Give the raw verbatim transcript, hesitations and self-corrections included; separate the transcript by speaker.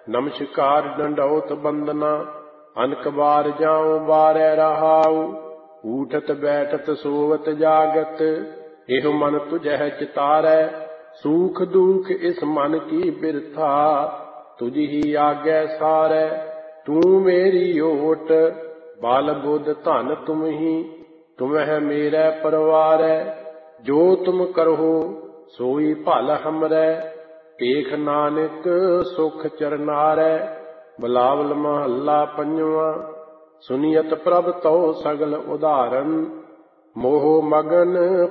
Speaker 1: नमस्कार दंडौत बंदना अनक बार जाऊं बारै रहाऊ। ऊठत बैठत सोवत जागत एह मन तुझह चितारै। सूख दुख इस मन की बिरथा तुझ ही आगे सारै। तू मेरी ओट बल बुध धन तुम ही तुम्ह मेरे परवारै। जो तुम करहो सोई भल हमरै पेख नानक सुख चरनारै। बिलावल महला पंजवा। सुनियत प्रभ तो सगल उदाहरण मोह मगन